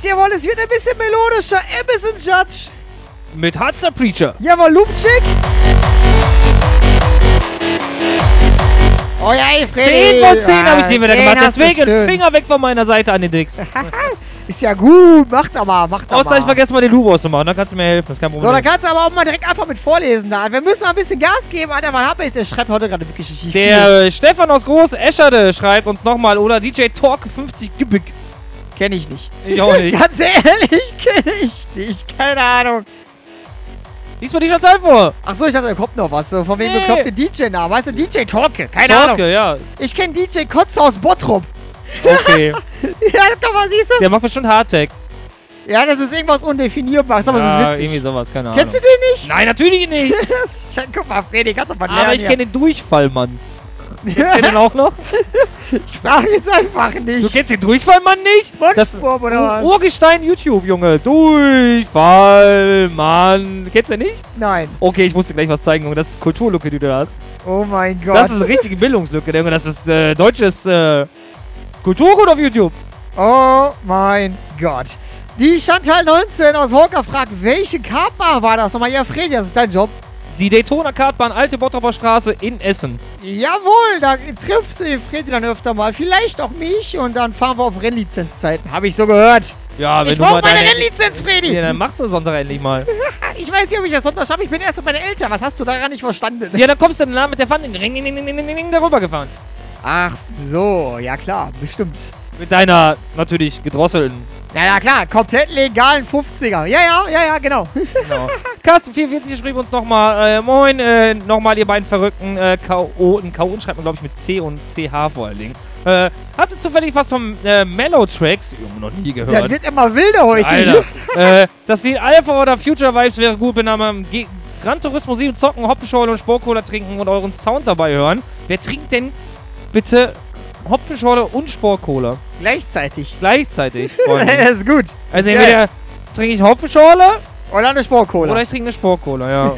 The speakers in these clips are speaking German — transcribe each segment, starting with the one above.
jawohl, es wird ein bisschen melodischer. Amazon Judge. Mit Hardstyle Preacher. Jawohl, Loopchick. Oh ja, ey, Freddy. 10 von 10 habe ich den wieder gemacht. hast du Deswegen schön. Finger weg von meiner Seite an den Dicks. Ist ja gut, mach da mal. Außer ich vergesse mal den Loop auszumachen, dann kannst du mir helfen. Das ist kein So, Problem. dann kannst du aber auch mal direkt einfach mit vorlesen da. Wir müssen mal ein bisschen Gas geben, Alter. Was haben wir jetzt? Der schreibt heute gerade wirklich viel. Der Stefan aus Groß-Escherde schreibt uns nochmal, oder DJ Talk 50 Gebück. Kenn ich nicht. Ich auch nicht. Ganz ehrlich, kenn ich nicht. Keine Ahnung. Lies mal die Chantal vor. Achso, ich dachte, da kommt noch was. So, von wegen Nee. bekloppte DJ-Namen. Weißt du, DJ Torke. Keine Ahnung. Talke, ja. Ich kenn DJ Kotze aus Bottrop. Okay. Ja, guck mal, siehst du? Der macht bestimmt Hardtech. Ja, das ist irgendwas Undefinierbares, aber Ja, das ist irgendwie witzig. sowas, keine Ahnung. Kennst du den nicht? Nein, natürlich nicht. Guck mal, Freddy, kannst du mal lernen. Aber ich kenne den Durchfallmann. Kennst du den auch noch? Ich frage jetzt einfach Du nicht. kennst den Durchfallmann nicht? SpongeBob oder was? Urgestein YouTube, Junge. Durchfallmann. Kennst du nicht? Nein. Okay, ich muss dir gleich was zeigen, Junge. Das ist Kulturlücke, die du da hast. Oh mein Gott. Das ist eine richtige Bildungslücke, Junge. Das ist deutsches Kulturgut auf YouTube. Oh mein Gott. Die Chantal 19 aus Horker fragt, welche Kartbahn war das nochmal? Ja, Freddy, das ist dein Job. Die Daytona Kartbahn Alte Bottroper Straße in Essen. Jawohl, da triffst du den Freddy dann öfter mal. Vielleicht auch mich und dann fahren wir auf Rennlizenzzeiten. Habe ich so gehört. Ja, wenn Ich du mal brauche meine deine... Rennlizenz, Freddy. Ja, dann machst du Sonntag endlich mal. Ich weiß nicht, ob ich das Sonntag schaffe. Ich bin erst mit meinen Eltern. Was hast du daran nicht verstanden? Ja, dann kommst du dann mit der Pfanne darüber gefahren. Ach so, ja klar, bestimmt. Mit deiner natürlich gedrosselten. Ja, klar, komplett legalen 50er. Ja, genau. Genau. Carsten44 schrieb uns nochmal, moin, nochmal ihr beiden verrückten Chaoten. Chaoten schreibt man, glaube ich, mit C und CH vor allen Dingen. Hatte zufällig was vom Mellow Tracks, Junge, noch nie gehört. Das wird immer wilder heute. Alter. Das Lied Alpha oder Future Vibes wäre gut, wenn wir am Gran Turismo 7 zocken, Hopfenschorle und Sportcola trinken und euren Sound dabei hören. Wer trinkt denn bitte Hopfenschorle und Sportcola? Gleichzeitig. Gleichzeitig, Freunde. Das ist gut. Also Geil. entweder trinke ich Hopfenschorle Oder eine Sportcola. oder ich trinke eine Sportcola, ja.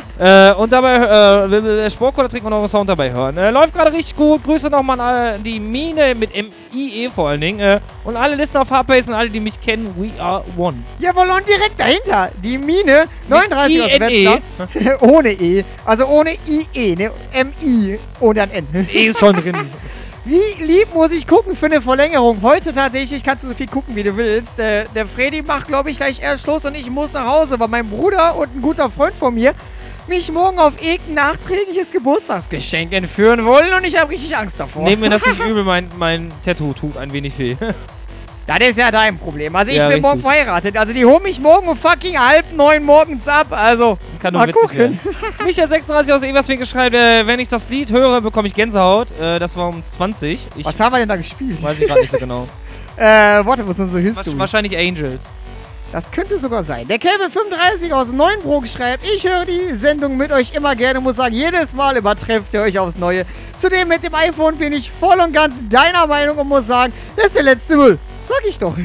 Und dabei Sportcola trinken und euren Sound dabei hören. Läuft gerade richtig gut. Grüße nochmal an die Mine mit MIE vor allen Dingen. Und alle Listen auf Hardbase und alle, die mich kennen, we are one. Jawohl, und direkt dahinter die Mine 39 aus INE. Wetzlar. Ohne E. Also ohne IE, ne? MI ohne ein N. Ist schon drin. Wie lieb muss ich gucken für eine Verlängerung? Heute tatsächlich kannst du so viel gucken, wie du willst. Der Freddy macht, glaube ich, gleich erst Schluss und ich muss nach Hause, weil mein Bruder und ein guter Freund von mir mich morgen auf irgendein nachträgliches Geburtstagsgeschenk entführen wollen und ich habe richtig Angst davor. Nehmen wir das nicht übel, mein Tattoo tut ein wenig weh. Das ist ja dein Problem. Also ich Ja, bin morgen richtig. verheiratet. Also die holen mich morgen um fucking 8:30 morgens ab. Also Kann nur mal witzig gucken. werden. Michael36 aus Everswinkel schreibt, wenn ich das Lied höre, bekomme ich Gänsehaut. Das war um 20. Ich Was haben wir denn da gespielt? weiß ich gerade nicht so genau. Warte, wo ist unsere History? Wahrscheinlich Angels. Das könnte sogar sein. Der Kelvin35 aus Neuenbrook schreibt, ich höre die Sendung mit euch immer gerne, muss sagen, jedes Mal übertrefft ihr euch aufs Neue. Zudem mit dem iPhone bin ich voll und ganz deiner Meinung und muss sagen, das ist der letzte Müll. Sag ich doch.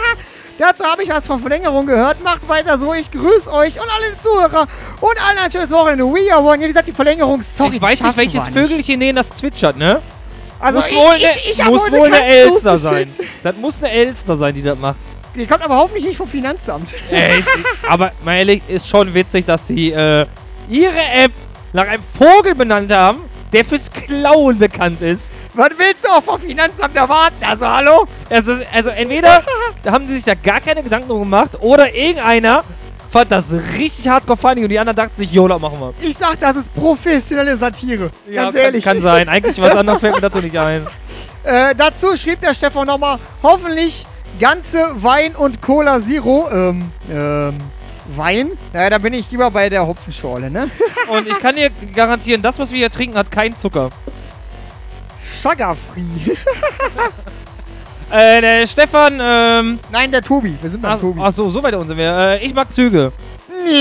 Dazu habe ich was von Verlängerung gehört. Macht weiter so. Ich grüße euch und alle Zuhörer und allen ein schönes Wochenende. We are one. Wie gesagt, die Verlängerung, sorry, Ich weiß nicht, schaffen welches wir nicht. Vögelchen denen das zwitschert, ne? Also muss wohl ich habe muss heute wohl eine keinen Elster Stoß sein. geschickt. Das muss eine Elster sein, die das macht. Die kommt aber hoffentlich nicht vom Finanzamt. Aber mal ehrlich, ist schon witzig, dass die ihre App nach einem Vogel benannt haben, der fürs Klauen bekannt ist. Was willst du auch vom Finanzamt erwarten? Also, hallo? Also entweder da haben sie sich da gar keine Gedanken drum gemacht oder irgendeiner fand das richtig hardcore funny und die anderen dachten sich, jo, das machen wir. Ich sag, das ist professionelle Satire. Ja, Ganz ehrlich. Kann sein. Eigentlich was anderes fällt mir dazu nicht ein. Dazu schrieb der Stefan nochmal, hoffentlich ganze Wein und Cola Zero. Wein? Naja, da bin ich lieber bei der Hopfenschorle, ne? Und ich kann dir garantieren, das, was wir hier trinken, hat keinen Zucker. Sugar-free. Der Stefan, Nein, der Tobi. Wir sind beim Tobi. Achso, so weit unten sind wir. Ich mag Züge.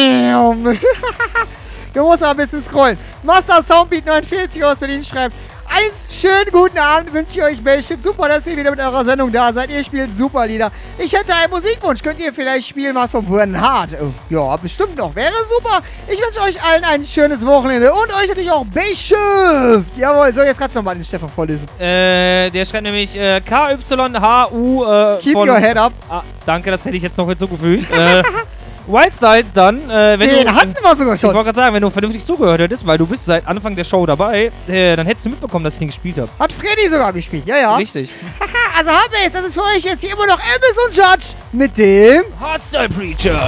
Du musst aber ein bisschen scrollen. Master Soundbeat 49 aus Berlin schreibt, schönen guten Abend wünsche ich euch bestimmt. Super, dass ihr wieder mit eurer Sendung da seid. Ihr spielt super Lieder. Ich hätte einen Musikwunsch. Könnt ihr vielleicht spielen was von Bernhard? Oh, ja, bestimmt noch. Wäre super. Ich wünsche euch allen ein schönes Wochenende und euch natürlich auch Beschift. Jawohl, so jetzt kannst du nochmal den Stefan vorlesen. Der schreibt nämlich KYHU. Keep your head up. Ah, danke, das hätte ich jetzt noch hinzugefügt. Wild Styles dann, wenn den du... hatten wir sogar schon. Ich wollte gerade sagen, wenn du vernünftig zugehört hättest, weil du bist seit Anfang der Show dabei, dann hättest du mitbekommen, dass ich den gespielt habe. Hat Freddy sogar gespielt, ja, ja. Richtig. Also Hardbase, das ist für euch jetzt hier immer noch Abyss und Judge mit dem Hardstyle Preacher.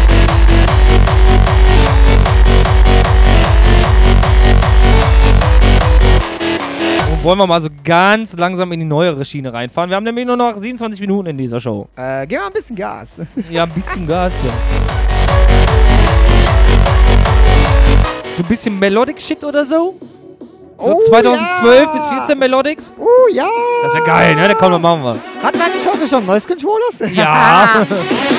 Und wollen wir mal so ganz langsam in die neuere Schiene reinfahren. Wir haben nämlich nur noch 27 Minuten in dieser Show. Gib mal ein bisschen Gas. Ja, ein bisschen Gas. Ja. So ein bisschen Melodic Shit oder so? So 2012 ja. bis 14 Melodics? Ja. Das wäre geil, ne? Da komm, dann machen wir. Hatten wir eigentlich heute schon Noise Controllers? Ja.